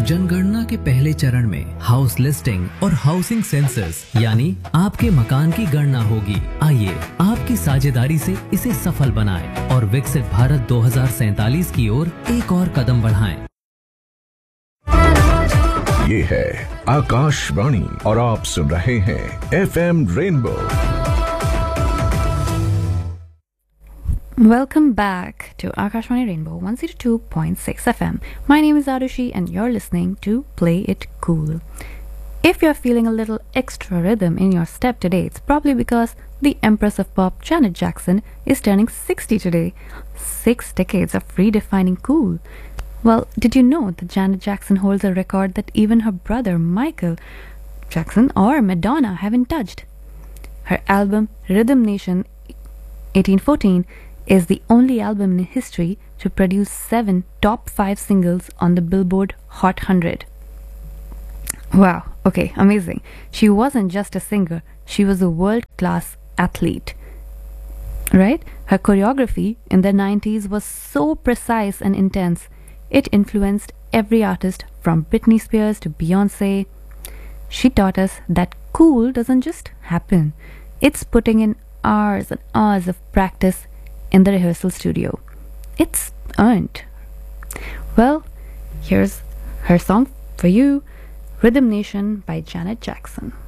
जनगणना के पहले चरण में हाउस लिस्टिंग और हाउसिंग सेंसस यानी आपके मकान की गणना होगी। आइए आपकी साझेदारी से इसे सफल बनाएं और विकसित भारत 2047 की ओर एक और कदम बढ़ाएं। ये है आकाशवाणी और आप सुन रहे हैं FM rainbow. Welcome back to Akashvani Rainbow 102.6 FM. My name is Arushi and you're listening to Play It Cool. If you're feeling a little extra rhythm in your step today, it's probably because the Empress of Pop, Janet Jackson, is turning 60 today. 6 decades of redefining cool. Well, did you know that Janet Jackson holds a record that even her brother Michael Jackson or Madonna haven't touched? Her album Rhythm Nation 1814 is the only album in history to produce 7 top 5 singles on the Billboard Hot 100. Wow, okay, amazing. She wasn't just a singer, she was a world-class athlete. Right? Her choreography in the 90s was so precise and intense. It influenced every artist from Britney Spears to Beyoncé. She taught us that cool doesn't just happen. It's putting in hours and hours of practice in the rehearsal studio. It's earned. Well, here's her song for you, Rhythm Nation by Janet Jackson.